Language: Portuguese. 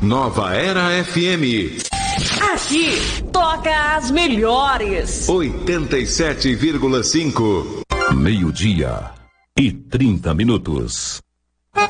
Nova Era FM. Aqui toca as melhores. 87,5. 12:30.